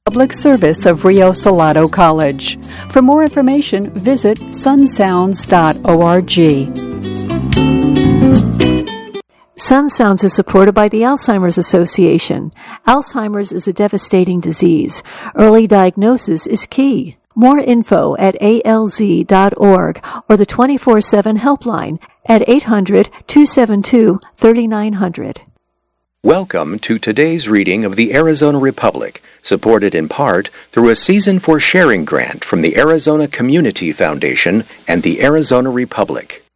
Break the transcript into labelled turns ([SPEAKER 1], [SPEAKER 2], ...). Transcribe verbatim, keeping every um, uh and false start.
[SPEAKER 1] Public service of Rio Salado College. For more information, visit sun sounds dot org.
[SPEAKER 2] Sun Sounds is supported by the Alzheimer's Association. Alzheimer's is a devastating disease. Early diagnosis is key. More info at A L Z dot org or the twenty-four seven helpline at eight hundred, two seven two, three nine zero zero.
[SPEAKER 3] Welcome to today's reading of the Arizona Republic, supported in part through a Season for Sharing grant from the Arizona Community Foundation and the Arizona Republic.